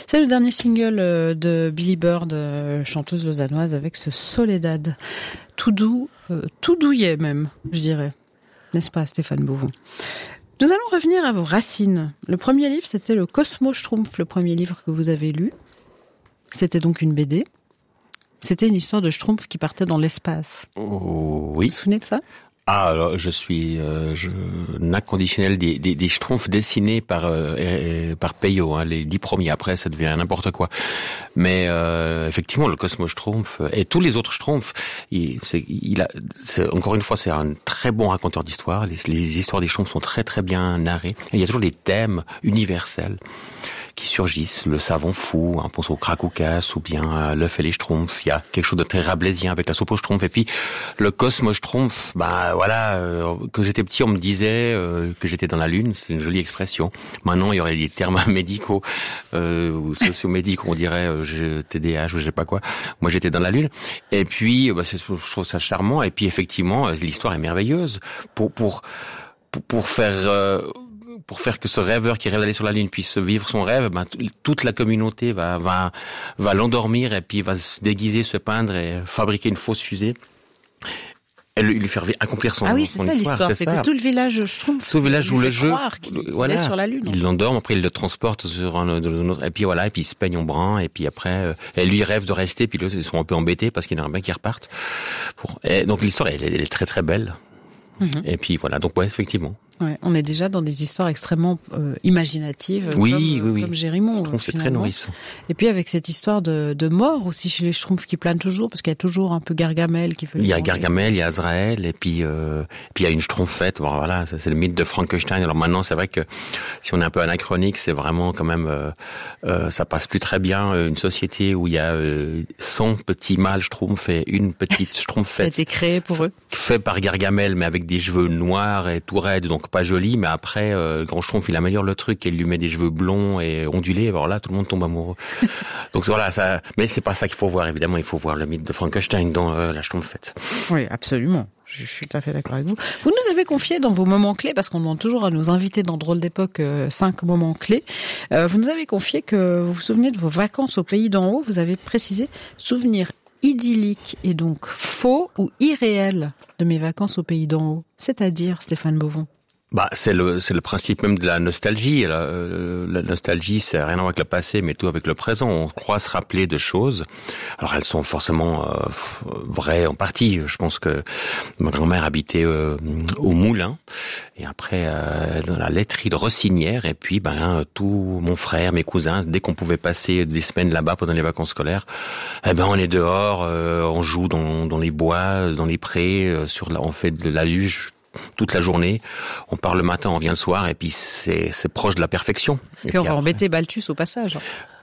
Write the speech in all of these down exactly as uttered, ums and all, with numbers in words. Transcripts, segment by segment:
C'est le dernier single de Billy Bird, chanteuse lausannoise, avec ce Soledad. Tout doux, euh, tout douillet même, je dirais. N'est-ce pas, Stéphane Beauvon? Nous allons revenir à vos racines. Le premier livre, c'était le Cosmo Schtroumpf, le premier livre que vous avez lu. C'était donc une B D. C'était une histoire de Schtroumpf qui partait dans l'espace. Oh, oui. Vous vous souvenez de ça? Ah, alors je suis euh, je, un inconditionnel des, des, des Schtroumpfs dessinés par euh, et, et, par Peyo, hein, les dix premiers. Après, ça devient n'importe quoi. Mais euh, effectivement, le Cosmo Schtroumpf et tous les autres Schtroumpfs, il, c'est, il a, c'est, encore une fois, c'est un très bon raconteur d'histoire. Les, les histoires des Schtroumpfs sont très très bien narrées. Et il y a toujours des thèmes universels qui surgissent, le savon fou, on pense au Krakoukas, ou bien euh, l'œuf et les Schtroumpfs. Il y a quelque chose de très rabelaisien avec la soupe aux Schtroumpfs. Et puis le Cosmo Schtroumpf, bah voilà, euh, que j'étais petit, on me disait euh, que j'étais dans la lune. C'est une jolie expression. Maintenant, il y aurait des termes médicaux euh, ou socio-médicaux, on dirait euh, je, T D A H ou je sais pas quoi. Moi, j'étais dans la lune. Et puis, bah, c'est, je trouve ça charmant. Et puis, effectivement, l'histoire est merveilleuse pour pour pour, pour faire euh, pour faire que ce rêveur qui rêve d'aller sur la Lune puisse vivre son rêve, ben, toute la communauté va, va, va l'endormir et puis va se déguiser, se peindre et fabriquer une fausse fusée. Et lui faire accomplir son, ah oui, c'est son ça histoire. l'histoire, c'est, c'est ça. que tout le village Schtroumpf, tout le village joue le jeu, croire qu'il, qu'il voilà, est sur la Lune. Il l'endorme, après il le transporte sur un, un autre, et puis voilà, et puis il se peigne en brun, et puis après, euh, et lui rêve de rester, puis là, ils sont un peu embêtés parce qu'il aimerait bien qu'ils repartent. Pour, et donc l'histoire, elle, elle est très très belle. Mm-hmm. Et puis voilà, donc ouais, effectivement. Ouais, on est déjà dans des histoires extrêmement euh, imaginatives, oui, comme, oui, oui. comme Gérimond. Je trouve que c'est très nourrissant. Et puis avec cette histoire de, de mort aussi chez les Schtroumpfs qui planent toujours, parce qu'il y a toujours un peu Gargamel qui fait. Il y a Gargamel, il y a Azraël, et puis euh, puis il y a une Schtroumpfette. Bon, voilà, ça, c'est le mythe de Frankenstein. Alors maintenant, c'est vrai que si on est un peu anachronique, c'est vraiment quand même, euh, euh, ça passe plus très bien. Une société où il y a euh, cent petits mâles Schtroumpfs et une petite Schtroumpfette. Ça a été créé pour eux. Fait par Gargamel, mais avec des cheveux noirs et tout raides, donc pas joli, mais après, euh, le grand Schtroumpf, il améliore le truc, et il lui met des cheveux blonds et ondulés, alors là, tout le monde tombe amoureux. Donc voilà, ça, mais c'est pas ça qu'il faut voir, évidemment, il faut voir le mythe de Frankenstein dans euh, la Schtroumpfette. Oui, absolument. Je suis tout à fait d'accord avec vous. Vous nous avez confié dans vos moments clés, parce qu'on demande toujours à nos invités dans Drôle d'époque euh, cinq moments clés, euh, vous nous avez confié que vous vous souvenez de vos vacances au pays d'en haut, vous avez précisé souvenir idyllique et donc faux ou irréel de mes vacances au pays d'en haut. C'est-à-dire, Stéphane Beauvon? Bah, c'est le, c'est le principe même de la nostalgie. La, euh, la nostalgie, c'est rien à voir avec le passé, mais tout avec le présent. On croit se rappeler de choses. Alors, elles sont forcément euh, vraies en partie. Je pense que ma grand-mère habitait euh, au Moulin, et après euh, dans la laiterie de Rossinière. Et puis, ben, tout mon frère, mes cousins, dès qu'on pouvait passer des semaines là-bas pendant les vacances scolaires, eh ben, on est dehors, euh, on joue dans, dans les bois, dans les prés, euh, sur la, on fait de la luge toute la journée, on part le matin, on vient le soir, et puis c'est, c'est proche de la perfection. Et puis, puis on va après... embêter Balthus au passage.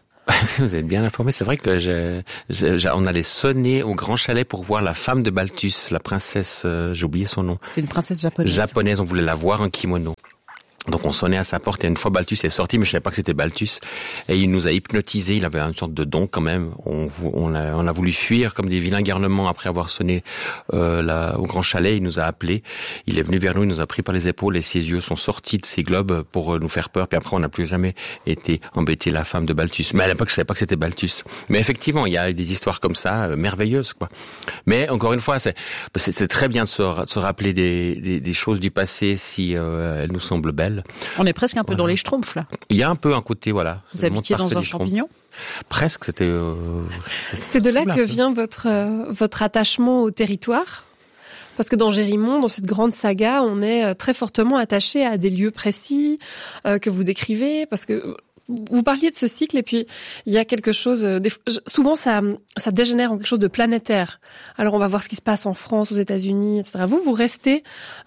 Vous êtes bien informé, c'est vrai que j'ai, j'ai, on allait sonner au grand chalet pour voir la femme de Balthus, la princesse, euh, j'ai oublié son nom. C'était une princesse japonaise. Japonaise, on voulait la voir en kimono. Donc on sonnait à sa porte, et une fois Balthus est sorti, mais je savais pas que c'était Balthus, et il nous a hypnotisés. Il avait une sorte de don quand même. On, on, a, on a voulu fuir comme des vilains garnements après avoir sonné euh, là, au grand chalet. Il nous a appelés, il est venu vers nous, il nous a pris par les épaules, et ses yeux sont sortis de ses globes pour nous faire peur. Puis après, on n'a plus jamais été embêté la femme de Balthus. Mais à l'époque, je savais pas que c'était Balthus. Mais effectivement, il y a des histoires comme ça, euh, merveilleuses, quoi. Mais encore une fois, c'est, c'est, c'est très bien de se, de se rappeler des, des, des choses du passé si euh, elles nous semblent belles. On est presque un peu voilà. Dans les Schtroumpfs, là. Il y a un peu un côté, voilà. Vous habitiez dans un champignon ? Presque, c'était... Euh, c'est de là que vient votre, euh, votre attachement au territoire ? Parce que dans Gérimond, dans cette grande saga, on est très fortement attaché à des lieux précis euh, que vous décrivez, parce que... Vous parliez de ce cycle, et puis il y a quelque chose. Souvent, ça, ça dégénère en quelque chose de planétaire. Alors, on va voir ce qui se passe en France, aux États-Unis, et cetera. Vous, vous restez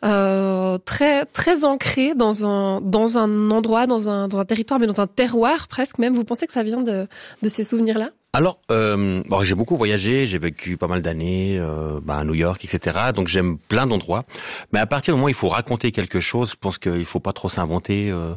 euh, très, très ancré dans un, dans un endroit, dans un, dans un territoire, mais dans un terroir presque même. Vous pensez que ça vient de, de ces souvenirs-là ? Alors, euh, bon, j'ai beaucoup voyagé, j'ai vécu pas mal d'années euh, bah, à New York, et cetera. Donc j'aime plein d'endroits. Mais à partir du moment où il faut raconter quelque chose, je pense qu'il faut pas trop s'inventer. Euh,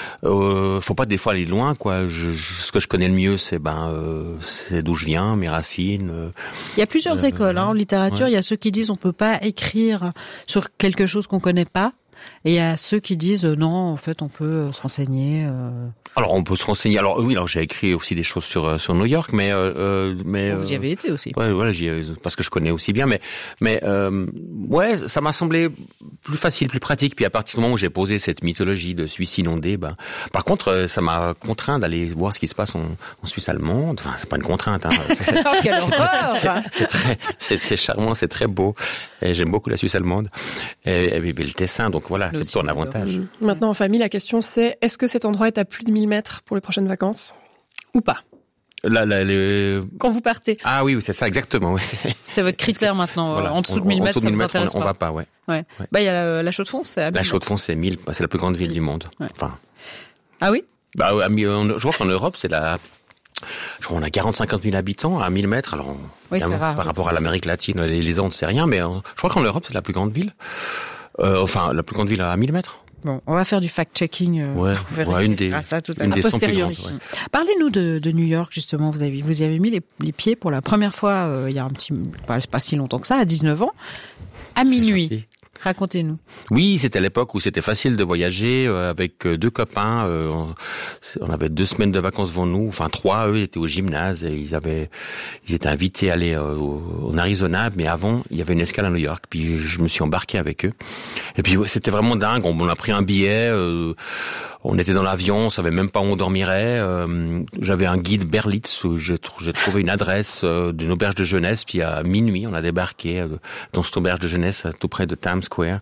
euh, faut pas des fois aller loin, quoi. Je, je, ce que je connais le mieux, c'est ben, euh, c'est d'où je viens, mes racines. Euh, il y a plusieurs euh, écoles hein, en littérature. Ouais. Il y a ceux qui disent on peut pas écrire sur quelque chose qu'on connaît pas. Et il y a ceux qui disent euh, non, en fait, on peut euh, se renseigner. Euh... Alors on peut se renseigner. Alors oui, alors j'ai écrit aussi des choses sur sur New York, mais euh, mais vous y avez été aussi. Ouais, voilà, j'y parce que je connais aussi bien, mais mais euh, ouais, ça m'a semblé plus facile, plus pratique. Puis à partir du moment où j'ai posé cette mythologie de Suisse inondée, ben par contre, ça m'a contraint d'aller voir ce qui se passe en, en Suisse allemande. Enfin, c'est pas une contrainte. Hein. C'est, oh, quelle horreur c'est, c'est très, c'est, c'est charmant, c'est très beau. Et j'aime beaucoup la Suisse allemande et, et, et le Tessin. Donc voilà, c'est ton avantage. Maintenant, en famille, la question c'est est-ce que cet endroit est à plus de mille mètres pour les prochaines vacances ou pas? Là, là, les... Quand vous partez. Ah oui, oui, c'est ça, exactement. Ouais. C'est votre critère maintenant. Voilà. En dessous de mille mètres, ça vous intéresse on, pas. On va pas, ouais. Ouais. ouais. Bah il y a la, la Chaux-de-Fonds, c'est à La Chaux-de-Fonds, c'est mille, c'est la plus grande ville Puis. du monde. Ouais. Enfin. Ah oui. Bah, je crois qu'en Europe, c'est la. Je crois qu'on a quarante à cinquante mille habitants à mille mètres. Alors, oui, c'est rare, par rapport à l'Amérique latine, les, les Andes, c'est rien, mais je crois qu'en Europe, c'est la plus grande ville. Euh, enfin, la plus grande ville à mille mètres. Bon, on va faire du fact-checking. Euh, ouais, ouais, une des, ça tout à une des cent plus grandes. Ouais. Parlez-nous de, de New York, justement. Vous avez, vous y avez mis les, les pieds pour la première fois, euh, il y a un petit, pas, pas si longtemps que ça, à dix-neuf ans, à minuit. Racontez-nous. Oui, c'était l'époque où c'était facile de voyager euh, avec deux copains. Euh, on, on avait deux semaines de vacances devant nous, enfin trois. Eux étaient au gymnase et ils avaient, ils étaient invités à aller euh, au, en Arizona. Mais avant, il y avait une escale à New York. Puis je me suis embarqué avec eux. Et puis ouais, c'était vraiment dingue. On, on a pris un billet. Euh, on était dans l'avion, on savait même pas où on dormirait. Euh, j'avais un guide Berlitz où j'ai, j'ai trouvé une adresse euh, d'une auberge de jeunesse. Puis à minuit, on a débarqué euh, dans cette auberge de jeunesse tout près de Times Square.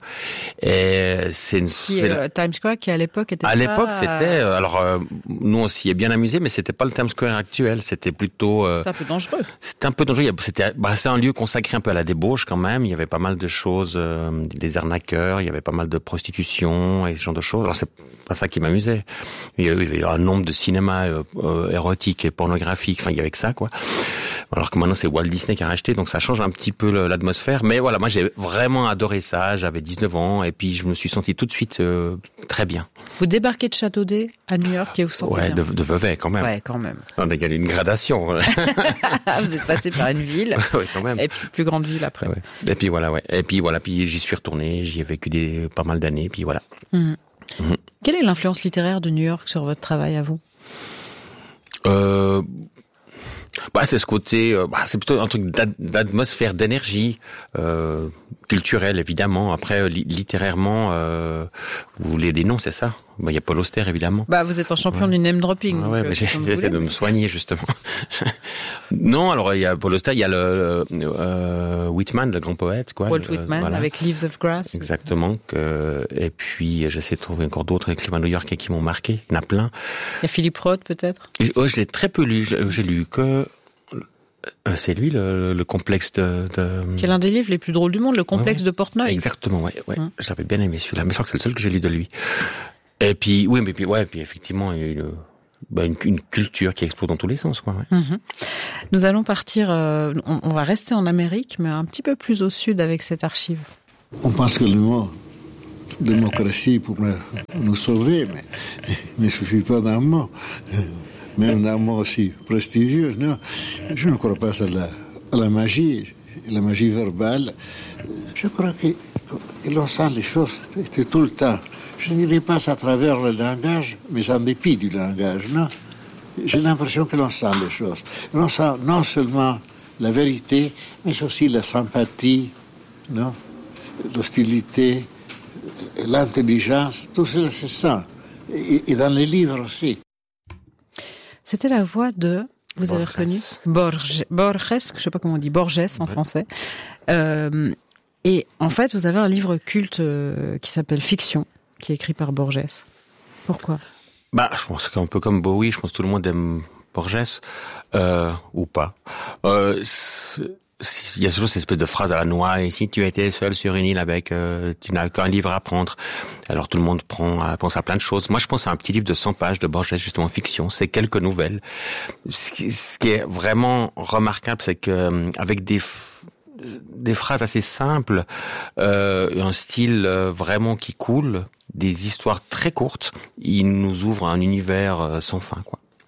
Et c'est une. Qui est, c'est euh, Times Square qui à l'époque était. À pas... l'époque, c'était. Euh, alors euh, nous, on s'y est bien amusé, mais c'était pas le Times Square actuel. C'était plutôt. Euh, c'était un peu dangereux. C'était un peu dangereux. C'était, bah, c'était un lieu consacré un peu à la débauche quand même. Il y avait pas mal de choses, euh, des arnaqueurs. Il y avait pas mal de prostitution et ce genre de choses. Alors c'est pas ça qui m'amusait. Il y avait un nombre de cinémas euh, euh, érotiques et pornographiques. Enfin, il y avait que ça, quoi. Alors que maintenant, c'est Walt Disney qui a racheté, donc ça change un petit peu le, l'atmosphère. Mais voilà, moi, j'ai vraiment adoré ça. J'avais dix-neuf ans et puis je me suis senti tout de suite euh, très bien. Vous débarquez de Châteaudet à New York et vous sentez ouais, bien. Ouais, de, de Vevey quand même. Ouais, quand même. On a gagné une gradation. Vous êtes passé par une ville. Ouais, quand même. Et puis plus grande ville après. Ouais. Et puis voilà, ouais. Et puis voilà, puis j'y suis retourné. J'y ai vécu des pas mal d'années. Puis voilà. Mmh. Mmh. Quelle est l'influence littéraire de New York sur votre travail à vous? Euh, bah c'est ce côté, euh, bah c'est plutôt un truc d'ad- d'atmosphère, d'énergie euh, culturelle évidemment. Après li- littérairement, euh, vous voulez des noms, c'est ça? Bah il y a Paul Auster évidemment. Bah vous êtes un champion ouais. du name dropping. Ouais, ouais mais j'ai essayé de me soigner justement. Non, alors il y a Paul Auster, il y a le euh, Whitman, le grand poète, quoi. Walt le, Whitman voilà. Avec Leaves of Grass. Exactement. Que, et puis j'essaie de trouver encore d'autres écrivains new-yorkais qui m'ont marqué. Il y en a plein. Il y a Philip Roth peut-être. Oh, je l'ai très peu lu. J'ai lu que. C'est lui le, le complexe de, de. Qui est l'un des livres les plus drôles du monde, le complexe ouais, de Portnoy. Exactement, ouais, ouais. Hum. J'avais bien aimé celui-là, mais je crois que c'est le seul que j'ai lu de lui. Et puis, oui, mais puis, ouais, puis effectivement, il y a une, bah, une, une culture qui explose dans tous les sens, quoi. Ouais. Mm-hmm. Nous allons partir. Euh, on, on va rester en Amérique, mais un petit peu plus au sud avec cette archive. On pense que le mot démocratie pourrait nous sauver, mais il ne suffit pas d'un mot. Même d'un mot aussi prestigieux. Non, je ne crois pas à la, à la magie, la magie verbale. Je crois qu'il en sent les choses tout le temps. Je ne dirais pas à travers le langage, mais en dépit du langage, non. J'ai l'impression que l'on sent les choses. On sent non seulement la vérité, mais aussi la sympathie, non, l'hostilité, l'intelligence, tout cela se sent. Et, et dans les livres aussi. C'était la voix de, vous Borges. Avez reconnu Borges, Borges, je ne sais pas comment on dit, Borges en ouais. français. Euh, et en fait, vous avez un livre culte euh, qui s'appelle Fiction, qui est écrit par Borges. Pourquoi? Bah, je pense qu'un peu comme Bowie, je pense que tout le monde aime Borges, euh, ou pas. Euh, il y a toujours cette espèce de phrase à la noix, et si tu étais seul sur une île avec, euh, tu n'as qu'un livre à prendre. Alors tout le monde prend, pense à plein de choses. Moi, je pense à un petit livre de cent pages de Borges, justement, fiction. C'est quelques nouvelles. Ce qui, ce qui est vraiment remarquable, c'est que, avec des, des phrases assez simples, euh, un style vraiment qui coule, des histoires très courtes, il nous ouvre un univers sans fin, quoi.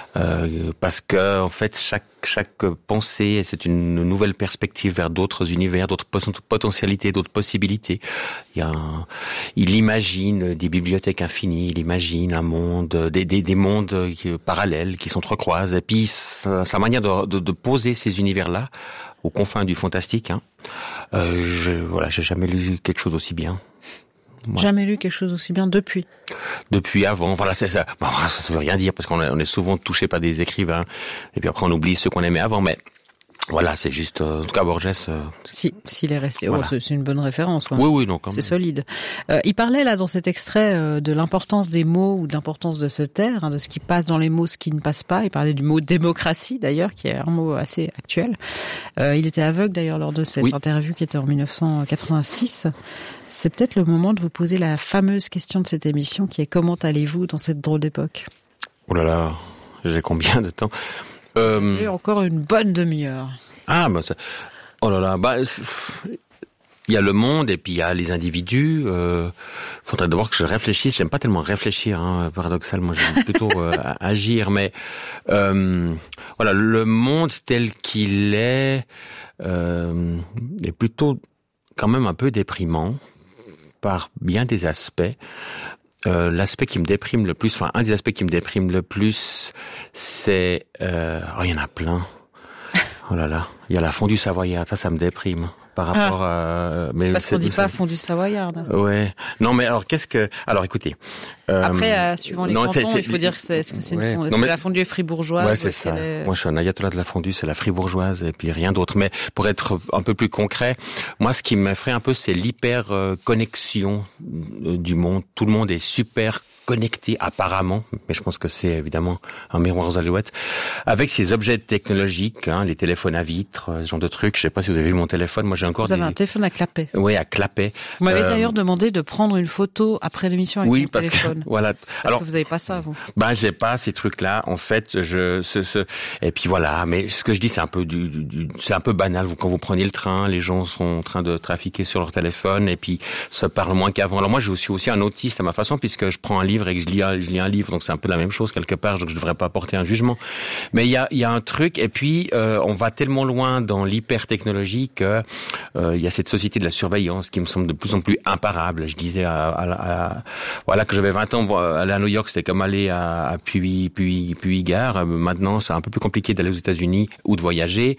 euh, parce que en fait chaque chaque pensée c'est une nouvelle perspective vers d'autres univers, d'autres potentialités, d'autres possibilités. Il y a un, il imagine des bibliothèques infinies, il imagine un monde, des des, des mondes parallèles qui s'entrecroisent, et puis sa, sa manière de, de de poser ces univers là aux confins du fantastique, hein. Euh, je, voilà, j'ai jamais lu quelque chose aussi bien. Voilà. Jamais lu quelque chose aussi bien depuis. Depuis avant, voilà, c'est ça. Bon, ça veut rien dire parce qu'on est, on est souvent touché par des écrivains et puis après on oublie ceux qu'on aimait avant, mais voilà, c'est juste, euh, en tout cas Borges. Euh, si, s'il est resté, voilà. oh, c'est, c'est une bonne référence. Ouais. Oui, oui, non, quand même. C'est solide. Euh, il parlait là dans cet extrait euh, de l'importance des mots ou de l'importance de se taire, hein, de ce qui passe dans les mots, ce qui ne passe pas. Il parlait du mot démocratie d'ailleurs, qui est un mot assez actuel. Euh, il était aveugle d'ailleurs lors de cette oui. interview qui était en dix-neuf cent quatre-vingt-six. C'est peut-être le moment de vous poser la fameuse question de cette émission qui est: comment allez-vous dans cette drôle d'époque? Oh là là, j'ai combien de temps? Euh... J'ai encore une bonne demi-heure. Ah, bah ça... Oh là là, bah... Il y a le monde et puis il y a les individus. Euh, faudrait d'abord que je réfléchisse. J'aime pas tellement réfléchir, hein, paradoxal. Moi, j'aime plutôt euh, agir. Mais euh, voilà, le monde tel qu'il est euh, est plutôt quand même un peu déprimant par bien des aspects. Euh, l'aspect qui me déprime le plus, enfin un des aspects qui me déprime le plus, c'est euh, oh, il y en a plein. Oh là là, il y a la fondue savoyarde, ça, ça me déprime. Par rapport ah, à... Mais parce qu'on dit pas fondue savoyarde. Ouais. Non, mais alors, qu'est-ce que... Alors, écoutez... Euh... Après, euh, suivant les non, cantons, c'est, c'est... il faut dire que c'est, est-ce que c'est ouais. une fondue... Non, mais... la fondue est fribourgeoise. Ouais, c'est ça. Est... Moi, je suis un ayatollah de la fondue, c'est la fribourgeoise et puis rien d'autre. Mais pour être un peu plus concret, moi, ce qui m'effraie un peu, c'est l'hyper-connexion du monde. Tout le monde est super connecté, apparemment, mais je pense que c'est évidemment un miroir aux alouettes, avec ces objets technologiques, hein, les téléphones à vitre, ce genre de trucs. Je sais pas si vous avez vu mon téléphone, moi j'ai encore Vous des... avez un téléphone à clapet. Oui, à clapet. Vous m'avez euh... d'ailleurs demandé de prendre une photo après l'émission avec oui, mon parce téléphone. Que, voilà. Parce Alors, que vous avez pas ça, vous. Ben, j'ai pas ces trucs-là. En fait, je, ce, ce, et puis voilà. Mais ce que je dis, c'est un peu du, du, du c'est un peu banal. Vous, quand vous prenez le train, les gens sont en train de trafiquer sur leur téléphone et puis se parlent moins qu'avant. Alors moi, je suis aussi un autiste à ma façon puisque je prends un livre et que je lis, je lis un livre, donc c'est un peu la même chose quelque part, donc je devrais pas porter un jugement. Mais il y a, il y a un truc, et puis euh, on va tellement loin dans l'hyper-technologie que euh, il y a cette société de la surveillance qui me semble de plus en plus imparable. Je disais à, à, à voilà que j'avais vingt ans, aller à New York, c'était comme aller à, à Puy, Puy, Puy-Gare. Maintenant, c'est un peu plus compliqué d'aller aux États-Unis ou de voyager.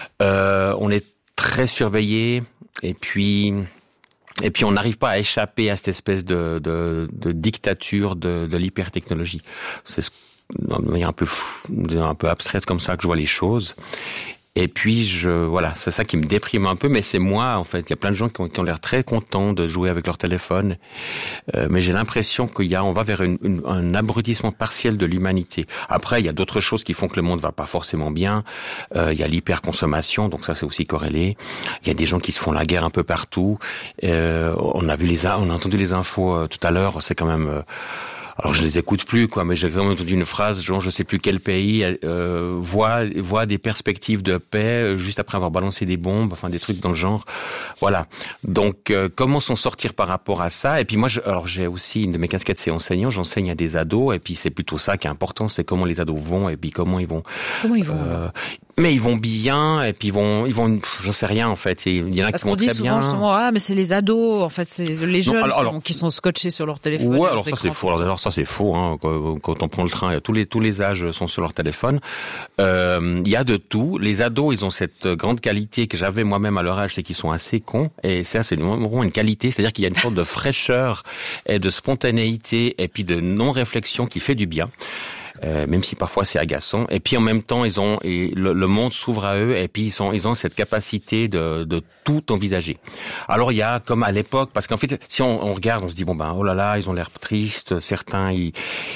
Euh, on est très surveillé, et puis. Et puis on n'arrive pas à échapper à cette espèce de, de, de dictature de, de l'hypertechnologie. C'est de manière un peu fou, un peu abstraite comme ça que je vois les choses. Et puis je voilà, c'est ça qui me déprime un peu, mais c'est moi en fait. Il y a plein de gens qui ont, qui ont l'air très contents de jouer avec leur téléphone, euh, mais j'ai l'impression qu'il y a, on va vers une, une, un abrutissement partiel de l'humanité. Après, il y a d'autres choses qui font que le monde va pas forcément bien. Euh, il y a l'hyperconsommation, donc ça c'est aussi corrélé. Il y a des gens qui se font la guerre un peu partout. Euh, on a vu les, on a entendu les infos euh, tout à l'heure. C'est quand même euh, alors je les écoute plus, quoi, mais j'ai quand même entendu une phrase, genre je sais plus quel pays euh, voit voit des perspectives de paix juste après avoir balancé des bombes, enfin des trucs dans le genre. Voilà. Donc euh, comment s'en sortir par rapport à ça? Et puis moi, je, alors j'ai aussi une de mes casquettes, c'est enseignant. J'enseigne à des ados, et puis c'est plutôt ça qui est important, c'est comment les ados vont, et puis comment ils vont. Comment ils vont euh, Mais ils vont bien, et puis ils vont, ils vont, j'en sais rien en fait. Il y en a Parce qui vont très bien. Parce qu'on dit souvent justement, ah mais c'est les ados, en fait, c'est les jeunes non, alors, alors, qui sont scotchés sur leur téléphone. Ouais, alors ça c'est faux. Alors, alors ça c'est faux. Hein. Quand on prend le train, tous les tous les âges sont sur leur téléphone. Euh, il y a de tout. Les ados, ils ont cette grande qualité que j'avais moi-même à leur âge, c'est qu'ils sont assez cons. Et ça, c'est vraiment une qualité, c'est-à-dire qu'il y a une sorte de fraîcheur et de spontanéité et puis de non-réflexion qui fait du bien. Euh, même si parfois c'est agaçant. Et puis en même temps, ils ont et le, le monde s'ouvre à eux, et puis ils sont ils ont cette capacité de, de tout envisager. Alors il y a comme à l'époque, parce qu'en fait, si on, on regarde, on se dit bon ben oh là là, ils ont l'air tristes. Certains ils,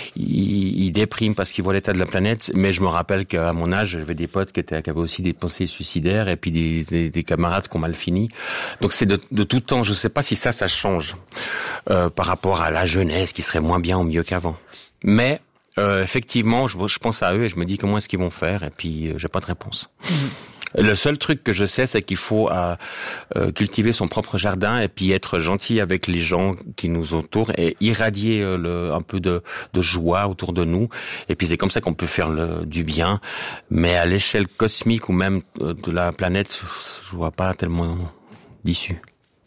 ils ils dépriment parce qu'ils voient l'état de la planète. Mais je me rappelle qu'à mon âge, j'avais des potes qui étaient qui avaient aussi des pensées suicidaires, et puis des des, des camarades qui ont mal fini. Donc c'est de, de tout temps. Je sais pas si ça ça change euh, par rapport à la jeunesse qui serait moins bien ou mieux qu'avant. Mais Euh, effectivement, je, je pense à eux et je me dis comment est-ce qu'ils vont faire, et puis euh, j'ai pas de réponse. Mmh. Le seul truc que je sais, c'est qu'il faut euh, euh, cultiver son propre jardin et puis être gentil avec les gens qui nous entourent et irradier euh, le, un peu de, de joie autour de nous. Et puis c'est comme ça qu'on peut faire le, du bien. Mais à l'échelle cosmique ou même de la planète, je vois pas tellement d'issue.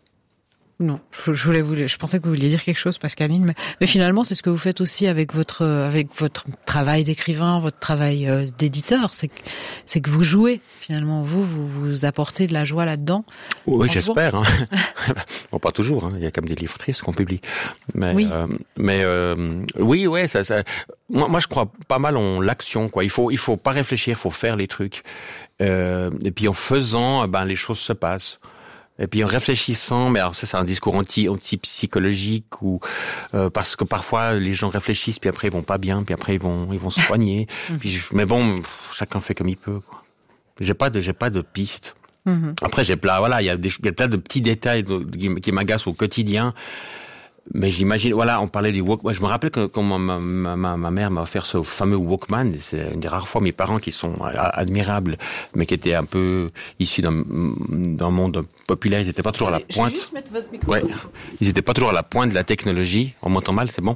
Non, je voulais vous, je pensais que vous vouliez dire quelque chose, Pascaline, mais, mais finalement, c'est ce que vous faites aussi avec votre, avec votre travail d'écrivain, votre travail euh, d'éditeur, c'est que, c'est que vous jouez. Finalement, vous, vous, vous apportez de la joie là-dedans. Oui, j'espère. Hein. Bon, pas toujours. Hein. Il y a comme des livres tristes qu'on publie. Mais, oui, euh, mais euh, oui, ouais, ça, ça. Moi, moi, je crois pas mal en l'action, quoi. Il faut, il faut pas réfléchir, il faut faire les trucs. Euh, et puis en faisant, ben les choses se passent. Et puis en réfléchissant, mais alors ça c'est un discours anti anti psychologique ou euh, parce que parfois les gens réfléchissent puis après ils vont pas bien puis après ils vont ils vont se soigner. Puis je, mais bon, pff, chacun fait comme il peut, quoi. J'ai pas de j'ai pas de piste. Mm-hmm. Après j'ai plein voilà, il y a des il y a plein de petits détails de, qui, qui m'agacent au quotidien. Mais j'imagine, voilà, on parlait du Walkman. Je me rappelle que quand ma, ma, ma, ma mère m'a offert ce fameux Walkman, c'est une des rares fois mes parents qui sont admirables, mais qui étaient un peu issus d'un, d'un monde populaire. Ils n'étaient pas toujours à la pointe. Je vais juste mettre votre micro. Ouais. Ils n'étaient pas toujours à la pointe de la technologie. On m'entend mal, c'est bon.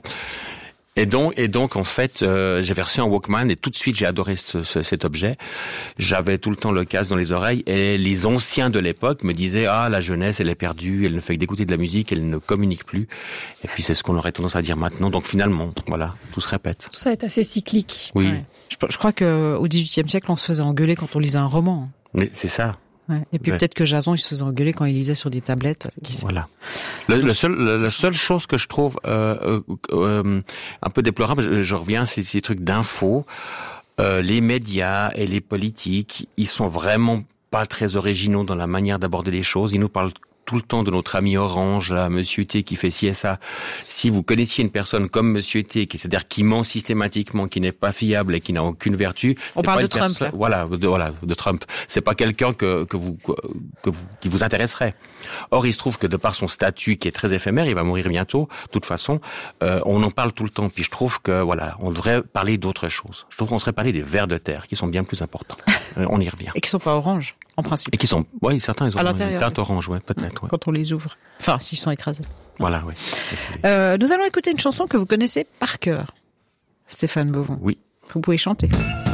Et donc, et donc, en fait, euh, j'avais reçu un Walkman et tout de suite, j'ai adoré ce, ce, cet objet. J'avais tout le temps le casque dans les oreilles et les anciens de l'époque me disaient « Ah, la jeunesse, elle est perdue, elle ne fait que d'écouter de la musique, elle ne communique plus. » Et puis, c'est ce qu'on aurait tendance à dire maintenant. Donc, finalement, voilà, tout se répète. Tout ça est assez cyclique. Oui. Ouais. Je, je crois qu'au dix-huitième siècle, on se faisait engueuler quand on lisait un roman. Mais c'est ça. Ouais. Et puis ouais. Peut-être que Jason, il se faisait engueuler quand il lisait sur des tablettes. Qui sait. Voilà. Le, le seul, le, la seule chose que je trouve euh, euh, euh, un peu déplorable, je, je reviens à ces, ces trucs d'infos. Euh, les médias et les politiques, ils sont vraiment pas très originaux dans la manière d'aborder les choses. Ils nous parlent tout le temps de notre ami Orange, là, Monsieur T, qui fait ci et ça. Si vous connaissiez une personne comme Monsieur T, qui, c'est-à-dire qui ment systématiquement, qui n'est pas fiable et qui n'a aucune vertu. On parle de Trump, perso- là. Voilà, de, voilà, de Trump. C'est pas quelqu'un que, que vous, que vous, qui vous intéresserait. Or, il se trouve que de par son statut qui est très éphémère, il va mourir bientôt. De toute façon, euh, on en parle tout le temps. Puis je trouve que, voilà, on devrait parler d'autre chose. Je trouve qu'on serait parler des vers de terre, qui sont bien plus importants. On y revient. Et qui sont pas orange, en principe. Et qui sont, oui, certains, ils ont à une teinte orange, ouais, peut-être. Ouais. Quand on les ouvre. Enfin, s'ils sont écrasés. Voilà, oui. Euh, nous allons écouter une chanson que vous connaissez par cœur. Stéphane Beauvon. Oui. Vous pouvez chanter.